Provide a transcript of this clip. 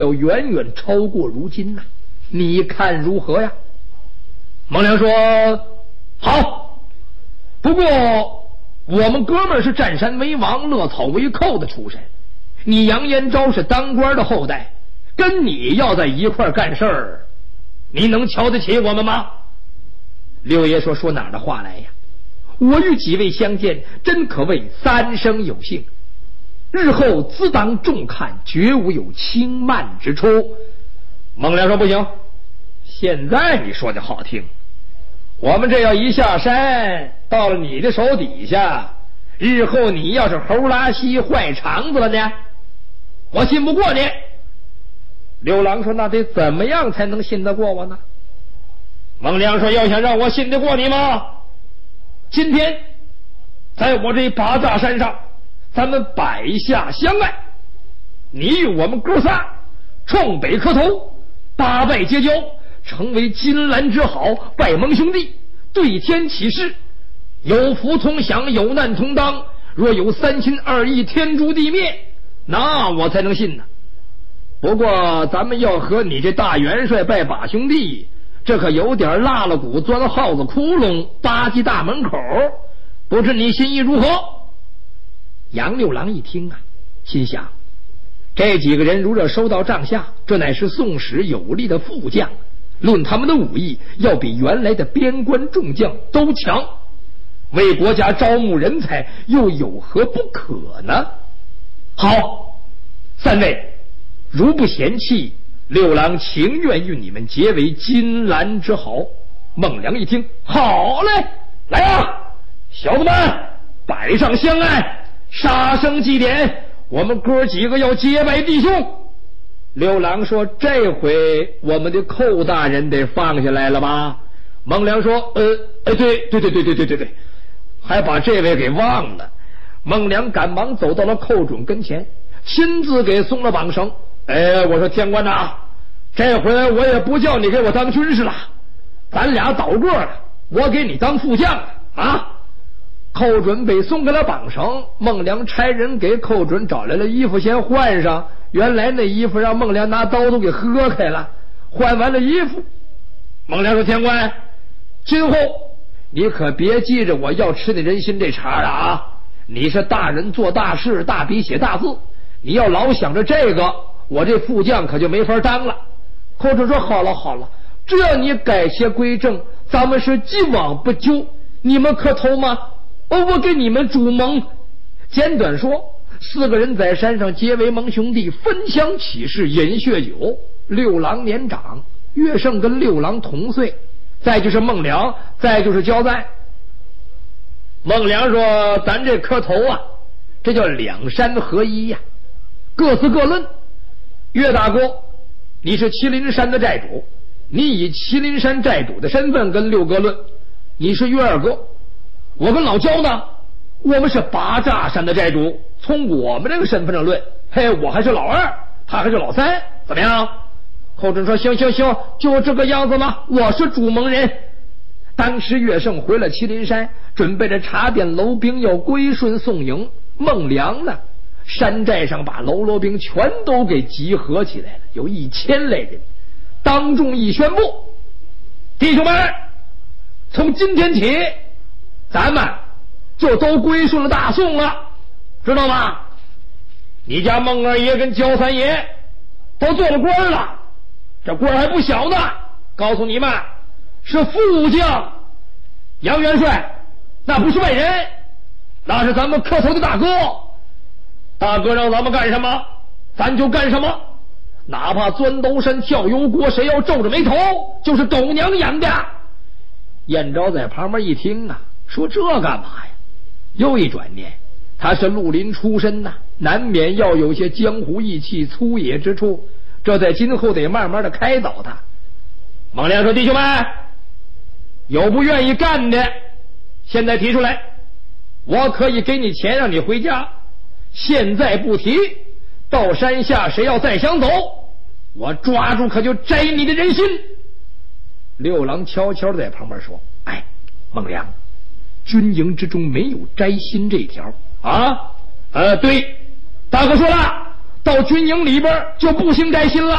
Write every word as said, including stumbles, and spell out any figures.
要远远超过如今呐、啊，你看如何呀？孟良说：好，不过我们哥们儿是占山为王、乐草为寇的出身，你杨延昭是当官的后代，跟你要在一块儿干事儿，你能瞧得起我们吗？六爷说：说哪儿的话来呀？我与几位相见，真可谓三生有幸，日后自当重看，绝无有轻慢之处。孟良说：不行，现在你说的好听，我们这要一下山到了你的手底下，日后你要是猴拉稀坏肠子了呢，我信不过你。刘郎说：那得怎么样才能信得过我呢？孟良说：要想让我信得过你吗？今天在我这八大山上，咱们摆下相爱，你与我们哥仨冲北磕头，八拜结交，成为金兰之好，拜盟兄弟，对天起誓，有福同享，有难同当，若有三心二意，天诛地灭，那我才能信呢。不过咱们要和你这大元帅拜把兄弟，这可有点落了骨钻耗子窟窿，扒进大门口，不知你心意如何？杨六郎一听啊，心想这几个人如若收到帐下，这乃是宋史有力的副将，论他们的武艺，要比原来的边关众将都强，为国家招募人才，又有何不可呢？好，三位如不嫌弃，六郎情愿与你们结为金兰之好。孟良一听，好嘞，来啊，小子们，摆上香案，杀生祭典，我们哥几个要结拜弟兄。六郎说：这回我们的寇大人得放下来了吧？孟良说：呃，哎，对对对对对对对对，还把这位给忘了。孟良赶忙走到了寇准跟前，亲自给松了绑绳。哎，我说天官呐，这回我也不叫你给我当军师了，咱俩倒个了，我给你当副将了啊！寇准被松给了绑绳，孟良差人给寇准找来了衣服，先换上。原来那衣服让孟良拿刀都给割开了。换完了衣服，孟良说：天官，今后你可别记着我要吃你人心这茬了啊！你是大人做大事，大笔写大字，你要老想着这个，我这副将可就没法当了。寇准说：好了好了，只要你改邪归正，咱们是既往不咎。你们磕头吗？哦，我给你们主盟。简短说，四个人在山上结为盟兄弟，分香起誓，饮血酒。六郎年长，岳胜跟六郎同岁，再就是孟良，再就是焦赞。孟良说：咱这磕头啊，这叫两山合一呀、啊，各自各论。岳大哥，你是麒麟山的寨主，你以麒麟山寨主的身份跟六哥论。你是岳二哥，我跟老焦呢，我们是八寨山的寨主，从我们这个身份上论，嘿，我还是老二，他还是老三，怎么样？寇准说：行行行，就这个样子吗？我是主盟人。当时岳胜回了麒麟山，准备着查点楼兵要归顺宋营。孟良呢，山寨上把喽啰兵全都给集合起来了，有一千来人。当众一宣布：弟兄们，从今天起，咱们就都归顺了大宋了，知道吗？你家孟二爷跟焦三爷都做了官了，这官还不小呢。告诉你们，是副将杨元帅，那不是外人，那是咱们磕头的大哥。大哥让咱们干什么，咱就干什么，哪怕钻兜山跳油锅，谁要皱着眉头，就是狗娘养的。燕昭在旁边一听啊，说这干嘛呀？又一转念，他是绿林出身呐、啊，难免要有些江湖义气、粗野之处，这在今后得慢慢的开导他。孟良说：弟兄们，有不愿意干的，现在提出来，我可以给你钱让你回家。现在不提，到山下谁要再想走，我抓住可就摘你的人心。六郎悄悄在旁边说：哎，孟良，军营之中没有摘心这条啊？呃，对，大哥说了，到到军营里边就不幸摘心了。